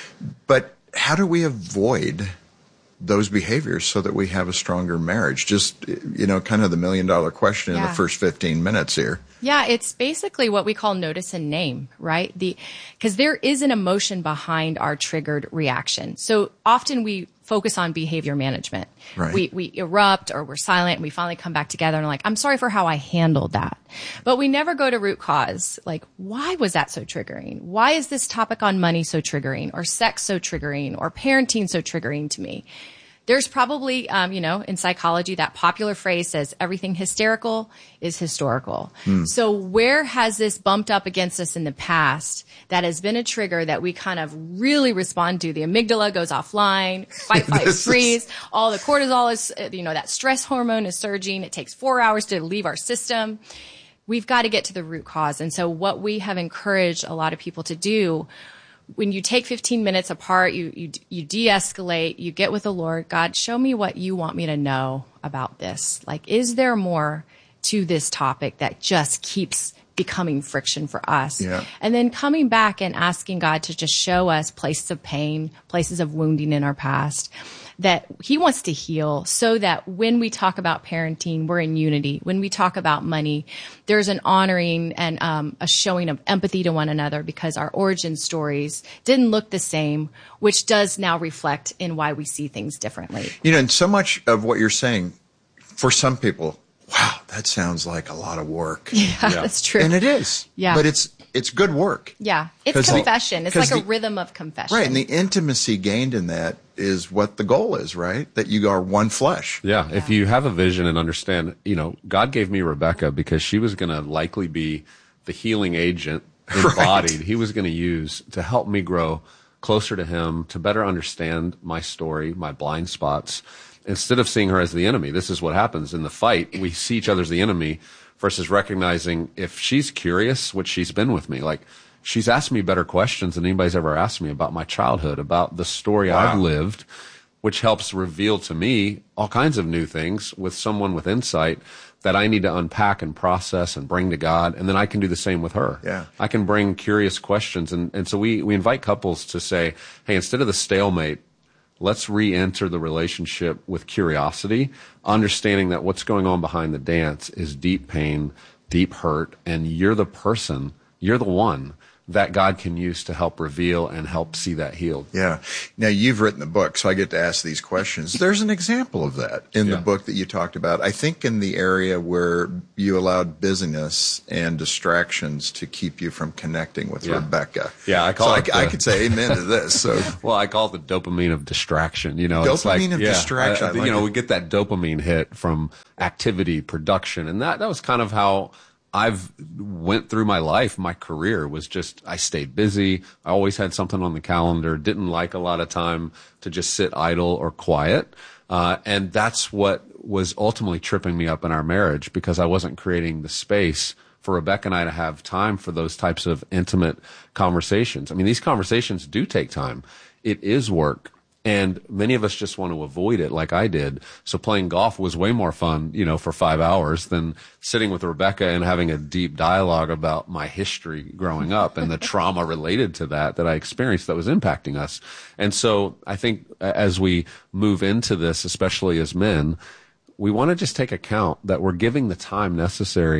But how do we avoid those behaviors so that we have a stronger marriage? Just, you know, kind of the million dollar question in Yeah. the first fifteen minutes here. Yeah, it's basically what we call notice and name, right? The, because there is an emotion behind our triggered reaction. So often we focus on behavior management. Right. We, we erupt or we're silent and we finally come back together and are like, I'm sorry for how I handled that. But we never go to root cause. Like, why was that so triggering? Why is this topic on money so triggering, or sex so triggering, or parenting so triggering to me? There's probably, um, you know, in psychology, that popular phrase says everything hysterical is historical. Hmm. So where has this bumped up against us in the past that has been a trigger that we kind of really respond to? The amygdala goes offline, fight, fight, This is- freeze. All the cortisol is, uh, you know, that stress hormone is surging. It takes four hours to leave our system. We've got to get to the root cause. And so what we have encouraged a lot of people to do, when you take fifteen minutes apart, you, you, you de-escalate, you get with the Lord. God, show me what you want me to know about this. Like, is there more to this topic that just keeps becoming friction for us? Yeah. And then coming back and asking God to just show us places of pain, places of wounding in our past that he wants to heal, so that when we talk about parenting, we're in unity. When we talk about money, there's an honoring and um, a showing of empathy to one another, because our origin stories didn't look the same, which does now reflect in why we see things differently. You know, and so much of what you're saying, for some people, wow, that sounds like a lot of work. Yeah, that's true. And it is. Yeah. But it's it's good work. Yeah. It's 'Cause the- confession. It's like 'cause a the- rhythm of confession. Right, and the intimacy gained in that is what the goal is, right? That you are one flesh. Yeah, if you have a vision and understand, you know, God gave me Rebecca because she was going to likely be the healing agent embodied. He was going to use to help me grow closer to him, to better understand my story, my blind spots, instead of seeing her as the enemy. This is what happens in the fight. We see each other as the enemy versus recognizing if she's curious, which she's been with me, like she's asked me better questions than anybody's ever asked me about my childhood, about the story Wow. I've lived, which helps reveal to me all kinds of new things with someone with insight that I need to unpack and process and bring to God. And then I can do the same with her. Yeah. I can bring curious questions. And, and so we, we invite couples to say, hey, instead of the stalemate, let's re-enter the relationship with curiosity, understanding that what's going on behind the dance is deep pain, deep hurt, and you're the person, you're the one that God can use to help reveal and help see that healed. Yeah. Now, you've written the book, so I get to ask these questions. There's an example of that in the book that you talked about. I think in the area where you allowed busyness and distractions to keep you from connecting with Yeah. Rebecca. Yeah, I call so it. I, I the- could say amen to this. So, well, I call it the dopamine of distraction. You know, it's like, Dopamine of yeah, distraction. uh, I like you know, it. we get that dopamine hit from activity, production, and that that was kind of how I've went through my life. My career was just, I stayed busy. I always had something on the calendar. Didn't like a lot of time to just sit idle or quiet. Uh, and that's what was ultimately tripping me up in our marriage, because I wasn't creating the space for Rebecca and I to have time for those types of intimate conversations. I mean, these conversations do take time. It is work. And many of us just want to avoid it like I did. So playing golf was way more fun, you know, for five hours than sitting with Rebecca and having a deep dialogue about my history growing up and the trauma related to that that I experienced that was impacting us. And so I think as we move into this, especially as men, we want to just take account that we're giving the time necessary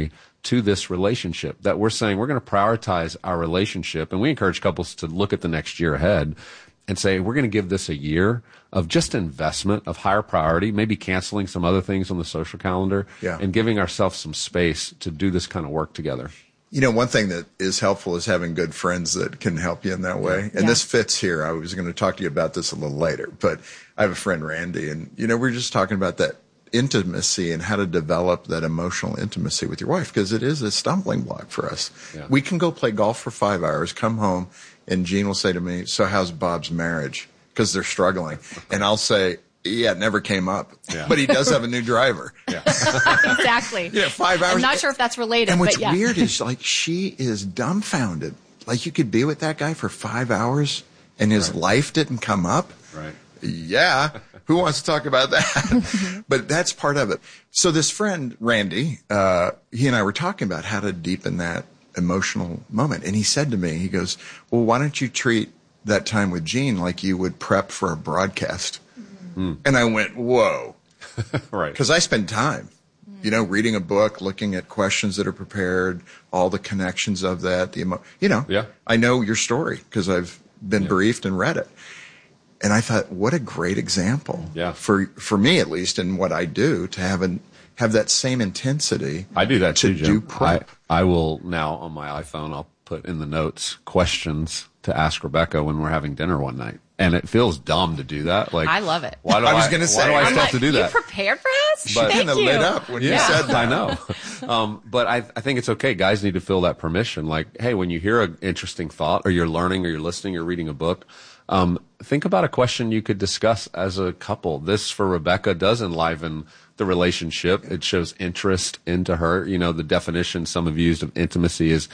to this relationship, that we're saying we're going to prioritize our relationship. And we encourage couples to look at the next year ahead and say, we're going to give this a year of just investment of higher priority, maybe canceling some other things on the social calendar Yeah. and giving ourselves some space to do this kind of work together. You know, one thing that is helpful is having good friends that can help you in that way. And Yeah. this fits here. I was going to talk to you about this a little later, but I have a friend, Randy, and, you know, we're just talking about that intimacy and how to develop that emotional intimacy with your wife, because it is a stumbling block for us. Yeah. We can go play golf for five hours, come home, and Gene will say to me, so how's Bob's marriage? Because they're struggling. And I'll say, yeah, it never came up. Yeah. But he does have a new driver. Yeah. Exactly. Yeah, five hours. I'm not sure if that's related, And what's but yeah. weird is, like, she is dumbfounded. Like, you could be with that guy for five hours and his Right. life didn't come up. Right. Yeah. Who wants to talk about that? But that's part of it. So this friend, Randy, uh, he and I were talking about how to deepen that emotional moment. And he said to me, he goes, well, why don't you treat that time with Gene like you would prep for a broadcast? Mm. And I went, whoa. Right. Because I spend time, you know, reading a book, looking at questions that are prepared, all the connections of that, the emo- you know, Yeah. I know your story because I've been Yeah. briefed and read it. And I thought, what a great example Yeah. for for me, at least, in what I do, to have an have that same intensity. I do that to too, Jim. do prep. I, I will now on my iPhone, I'll put in the notes questions to ask Rebecca when we're having dinner one night. And it feels dumb to do that. Like, I love it. Why do I I, was gonna why say, do I I'm still like, have to do you that? prepared for this? She Thank kind of you. lit up when you Yeah, said that. I know. Um, but I, I think it's okay. Guys need to feel that permission. Like, hey, when you hear an interesting thought or you're learning or you're listening or reading a book, um, think about a question you could discuss as a couple. This for Rebecca does enliven the relationship. It shows interest into her. You know, the definition some have used of intimacy is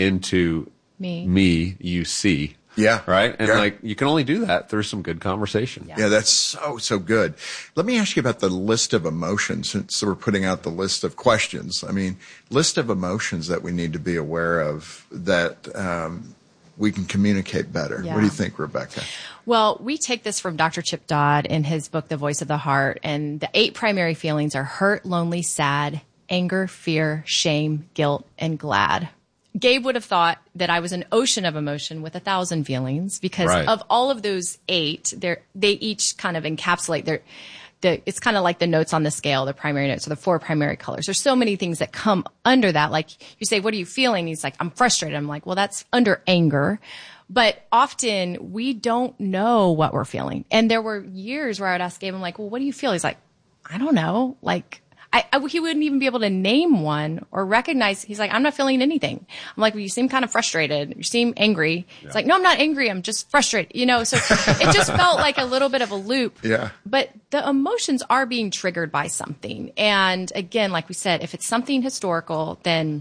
into Me. me, you see. Yeah. Right? And Yeah. like, you can only do that through some good conversation. Yeah. Yeah, that's so, so good. Let me ask you about the list of emotions, since we're putting out the list of questions. I mean, list of emotions that we need to be aware of that um, we can communicate better. Yeah. What do you think, Rebecca? Well, we take this from Doctor Chip Dodd in his book, The Voice of the Heart, and the eight primary feelings are hurt, lonely, sad, anger, fear, shame, guilt, and glad. Gabe would have thought that I was an ocean of emotion with a thousand feelings because Right. of all of those eight, they're, they each kind of encapsulate their, the, it's kind of like the notes on the scale, the primary notes, or the four primary colors. There's so many things that come under that. Like you say, what are you feeling? He's like, I'm frustrated. I'm like, well, that's under anger. But often we don't know what we're feeling. And there were years where I would ask Gabe, I'm like, well, what do you feel? He's like, I don't know. Like, I, I, he wouldn't even be able to name one or recognize. He's like, I'm not feeling anything. I'm like, well, you seem kind of frustrated. You seem angry. It's like, no, I'm not angry. I'm just frustrated. You know, so it just felt like a little bit of a loop. Yeah. But the emotions are being triggered by something. And again, like we said, if it's something historical, then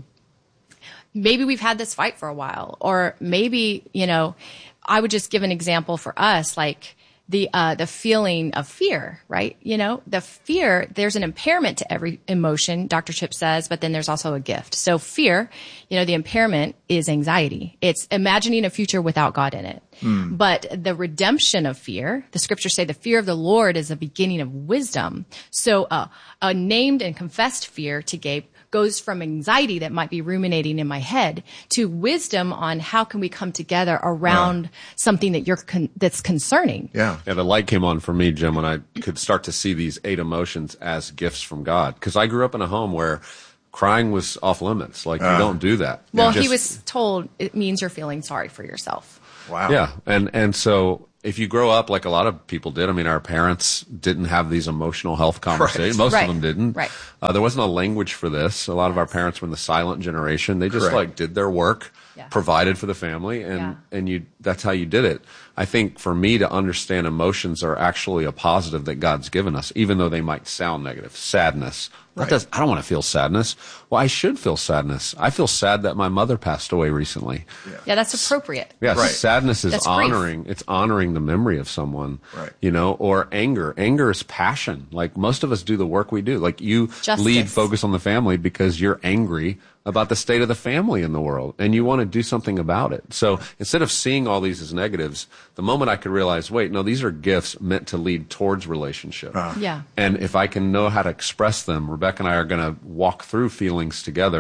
maybe we've had this fight for a while, or maybe, you know, I would just give an example for us, like the, uh, the feeling of fear, right? You know, the fear, there's an impairment to every emotion, Doctor Chip says, but then there's also a gift. So fear, you know, the impairment is anxiety. It's imagining a future without God in it. Mm. But the redemption of fear, the scriptures say the fear of the Lord is the beginning of wisdom. So uh, a named and confessed fear to Gabe goes from anxiety that might be ruminating in my head to wisdom on how can we come together around uh, something that you're con- that's concerning. Yeah. Yeah, the light came on for me, Jim, when I could start to see these eight emotions as gifts from God. Because I grew up in a home where crying was off limits. Like, uh, you don't do that. Well, just, he was told it means you're feeling sorry for yourself. Wow. Yeah. And, and so if you grow up like a lot of people did, I mean, our parents didn't have these emotional health conversations. Right. Most right. of them didn't. Right. Uh, there wasn't a language for this. A lot of our parents were in the silent generation. They just Correct. like did their work, yeah. provided for the family, and, yeah. and you, that's how you did it. I think for me to understand emotions are actually a positive that God's given us, even though they might sound negative. Sadness. Right. Does, I don't want to feel sadness. Well, I should feel sadness. I feel sad that my mother passed away recently. Yeah, yeah that's appropriate. Yes, right. Sadness is that's honoring. Grief. It's honoring the memory of someone. Right. You know, or anger. Anger is passion. Like most of us do the work we do. Like you Justice. lead Focus on the Family because you're angry about the state of the family in the world and you want to do something about it. So instead of seeing all these as negatives, the moment I could realize, wait, no, these are gifts meant to lead towards relationship. Uh, yeah. And if I can know how to express them, Rebecca and I are going to walk through feelings together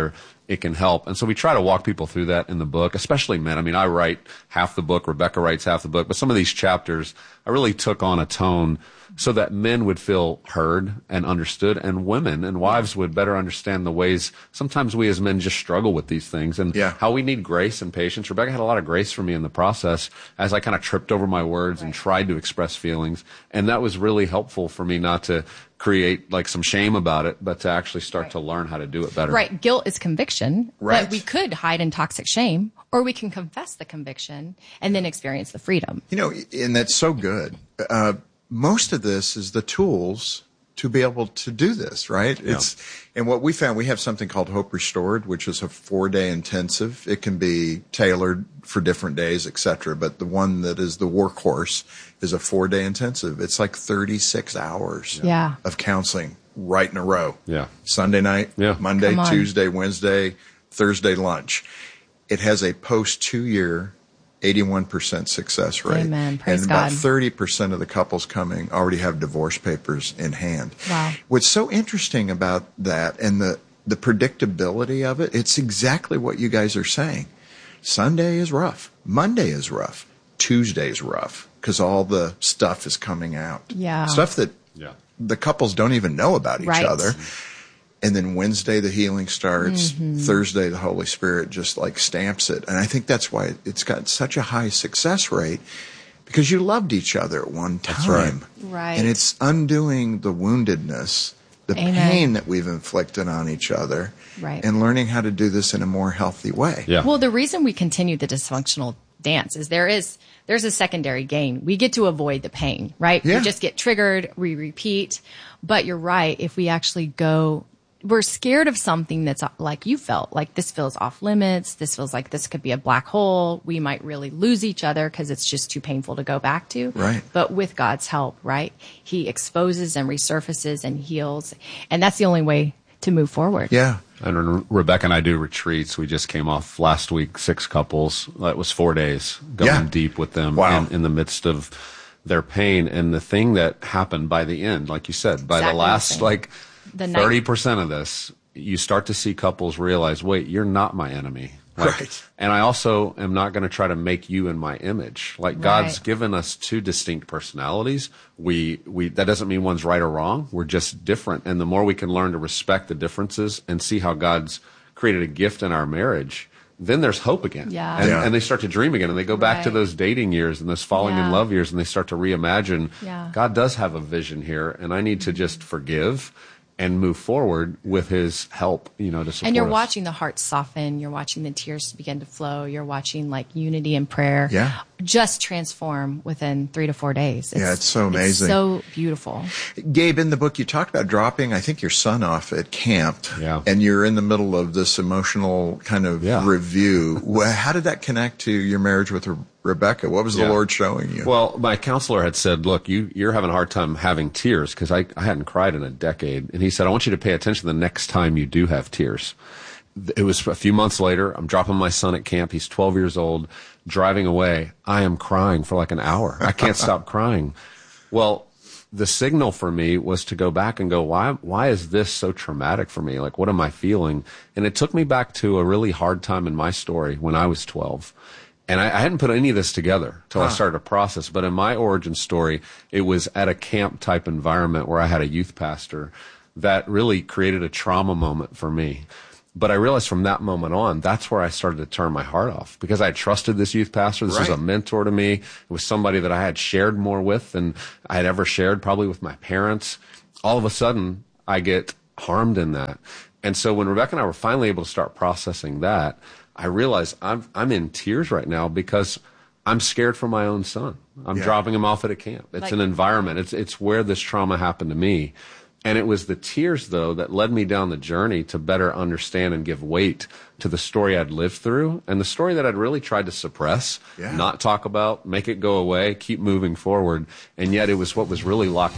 it can help. And so we try to walk people through that in the book, especially men. I mean, I write half the book, Rebecca writes half the book, but some of these chapters, I really took on a tone so that men would feel heard and understood, and women and wives would better understand the ways sometimes we as men just struggle with these things, and yeah. how we need grace and patience. Rebecca had a lot of grace for me in the process as I kind of tripped over my words and tried to express feelings. And that was really helpful for me not to create like some shame about it, but to actually start right. to learn how to do it better. Right. Guilt is conviction. Right. But we could hide in toxic shame, or we can confess the conviction and then experience the freedom. You know, and that's so good. Uh, most of this is the tools to be able to do this, right? Yeah. It's, and what we found, we have something called Hope Restored, which is a four day intensive. It can be tailored for different days, et cetera. But the one that is the workhorse is a four day intensive. It's like thirty-six hours yeah. of counseling right in a row. Yeah. Sunday night, yeah. Monday, Tuesday, Wednesday, Thursday lunch. It has a post two year eighty-one percent success rate. Amen. Praise and God. about thirty percent of the couples coming already have divorce papers in hand. Wow. What's so interesting about that and the, the predictability of it, it's exactly what you guys are saying. Sunday is rough. Monday is rough. Tuesday is rough because all the stuff is coming out. Yeah. Stuff that yeah. the couples don't even know about each right. other. And then Wednesday, the healing starts. Mm-hmm. Thursday, the Holy Spirit just like stamps it. And I think that's why it's got such a high success rate, because you loved each other at one time. That's right. Right. And it's undoing the woundedness, the Amen. pain that we've inflicted on each other, right. and learning how to do this in a more healthy way. Yeah. Well, the reason we continue the dysfunctional dance is there is there's a secondary gain. We get to avoid the pain, right? Yeah. We just get triggered, we repeat. But you're right, if we actually go, we're scared of something that's like you felt, like this feels off limits, this feels like this could be a black hole, we might really lose each other because it's just too painful to go back to. Right. But with God's help, right, he exposes and resurfaces and heals, and that's the only way to move forward. Yeah. And when Rebecca and I do retreats, we just came off last week, six couples. It was four days going Yeah. deep with them Wow. in, in the midst of their pain. And the thing that happened by the end, like you said, by Exactly the the last same. like The night- thirty percent of this, you start to see couples realize, wait, you're not my enemy. Like, Right. And I also am not going to try to make you in my image. Like Right. God's given us two distinct personalities. We, we, that doesn't mean one's right or wrong. We're just different. And the more we can learn to respect the differences and see how God's created a gift in our marriage, then there's hope again. Yeah. And, Yeah. and they start to dream again, and they go back to Right. those dating years and those falling Yeah. in love years, and they start to reimagine, Yeah. God does have a vision here, and I need to just forgive and move forward with his help, you know, to support And you're us. watching the heart soften. You're watching the tears begin to flow. You're watching like unity and prayer Yeah. just transform within three to four days. Yeah, it's so amazing. It's so beautiful. Gabe, in the book, you talked about dropping, I think, your son off at camp. Yeah. And you're in the middle of this emotional kind of Yeah. review. Well, how did that connect to your marriage with Re- Rebecca? What was the Yeah. Lord showing you? Well, my counselor had said, look, you, you're having a hard time having tears because I, I hadn't cried in a decade. And he said, I want you to pay attention the next time you do have tears. It was a few months later. I'm dropping my son at camp. He's twelve years old, driving away. I am crying for like an hour. I can't stop crying. Well, the signal for me was to go back and go, why, why is this so traumatic for me? Like, what am I feeling? And it took me back to a really hard time in my story when I was twelve. And I, I hadn't put any of this together till Huh. I started to process. But in my origin story, it was at a camp type environment where I had a youth pastor that really created a trauma moment for me. But I realized from that moment on, that's where I started to turn my heart off because I had trusted this youth pastor. This was Right. a mentor to me. It was somebody that I had shared more with than I had ever shared, probably with my parents. All of a sudden, I get harmed in that. And so when Rebecca and I were finally able to start processing that, I realized I'm, I'm in tears right now because I'm scared for my own son. I'm Yeah. dropping him off at a camp. It's Like- an environment. It's, it's where this trauma happened to me. And it was the tears, though, that led me down the journey to better understand and give weight to the story I'd lived through and the story that I'd really tried to suppress, Yeah. not talk about, make it go away, keep moving forward. And yet it was what was really locked